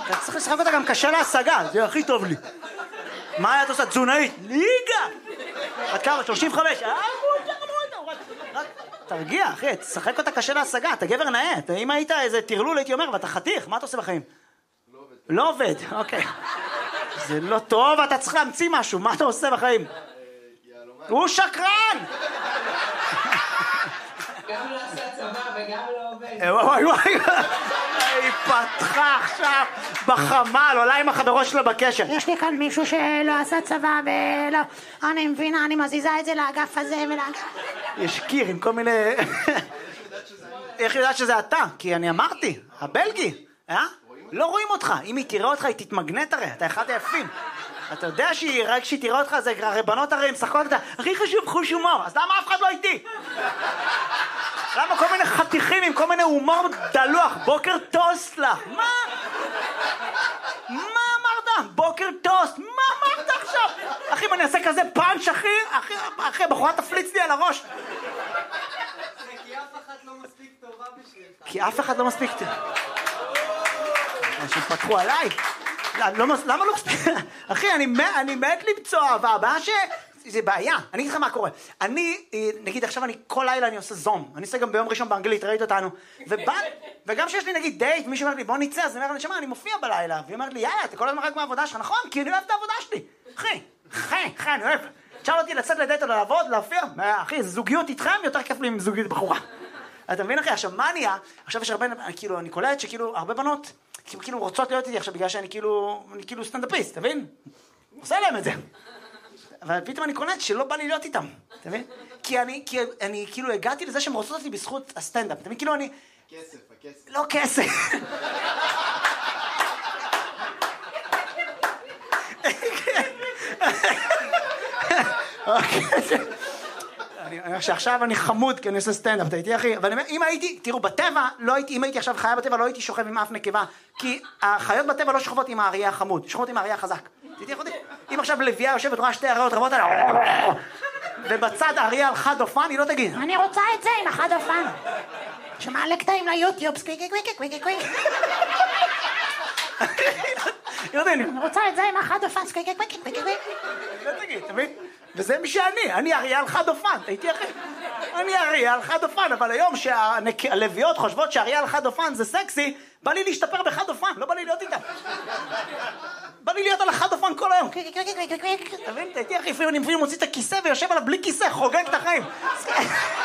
אתה צריך לשחק אותה גם קשה להשגה, זה הכי טוב לי. מה היה את עושה? תזונאית? ליגה! עד כמה? 35? רק תרגיע, אחי, תשחק אותה קשה להשגה, אתה גבר נאה. אם היית איזה תרלול, הייתי אומר, ואתה חתיך, מה אתה עושה בחיים? לא עובד, אוקיי. זה לא טוב, אתה צריך להמציא משהו, מה אתה עושה בחיים? הוא שקרן! גם לא עשה צבא וגם לא עובד. וואי וואי, היא פתחה עכשיו בחמל, עולה עם החברות שלה בקשר. יש לי כאן מישהו שלא עשה צבא ולא... אני מבינה, אני מזיזה את זה לאגף הזה ולאגף... יש קיר עם כל מיני... איך יודעת שזה אתה? כי אני אמרתי, הבלגי, לא רואים אותך. אם היא תראה אותך, היא תתמגנט הרי, אתה אחד היפים. אתה יודע שהיא, רק כשהיא תראה אותך, זה רבנות הרי, הם שחקות אותה, הכי חשוב חוש הומור, אז למה אף אחד לא איתי? למה כל מיני חתיכים עם כל מיני הומור דלוח? בוקר טוסט לך. מה? מה אמרת? בוקר טוסט. מה אמרת עכשיו? אחי, אם אני אעשה כזה פאנץ', אחי, הבחורה תפליץ לי על הראש. כי אף אחת לא מספיק טובה בשבילך. כי אף אחד לא מספיק טובה. אנשים פתחו עליי. למה לא מספיק? אחי, אני מת למצוא אהבה. הבעיה זה בעיה. אני אגיד לך מה קורה. נגיד עכשיו כל לילה אני עושה זום. אני עושה גם ביום ראשון באנגלית, ראית אותנו. וגם שיש לי נגיד דייט, מישהו אומר לי בוא נצא, אז אני אומר לי, שמה, אני מופיע בלילה. והיא אומרת לי, יאללה, אתה כל הזמן רק מהעבודה שלך, נכון? כי אני אוהב את העבודה שלי. אחי, אני אוהב. תשאל אותי לצאת לדייט או לעבוד, להופיע. אחי, זוגיות איתכם יותר כיף לי עם זוגיות בחורה. אתה מבין אחי? עכשיו מה נהיה? עכשיו יש הרבה, כאילו, אני קולט שכאילו הרבה בנות כאילו רוצות להיות איתי עכשיו בגלל שאני כאילו סטנדאפיסט, אתה מבין? עושה להם את זה. אבל פתאום אני קולט שלא בא לי להיות איתם, אתה מבין? כי אני כאילו הגעתי לזה שהם רוצות אותי בזכות הסטנדאפ, אתה מבין? כאילו אני... הכסף. לא כסף. שעכשיו אני חמוד כי אני עושה סטנדאפ, אתה איתי אחי? אבל אם הייתי, תראו, בטבע, אם הייתי עכשיו חיה בטבע, לא הייתי שוכב עם אף נקבה, כי החיות בטבע לא שוכבות עם האריה החמוד, שוכבות עם האריה החזק. תיתי אחותי? אם עכשיו לביאה יושבת רואה שתי אריות רבות עליה, ובצד אריה על חד אופן, היא לא תגיד. אני רוצה את זה עם החד אופן. שמעלה קטעים ליוטיוב, סקוויקי. אני רוצה את זה עם החד אופן, סקוויקי. לא תגיד, אתה מבין? וזה מי אני אריה על חד אופן, הייתי אחי. אני אריה על חד אופן, אבל היום שהלוויות חושבות שאריה על חד אופן זה סקסי, בא לי להשתפר בחד אופן, לא בא לי להיות איתם. בא לי להיות על החד אופן כל היום. אתה מבין? הייתי אחי, אני מוציא את הכיסא ויושב עליו בלי כיסא, חוגג את החיים.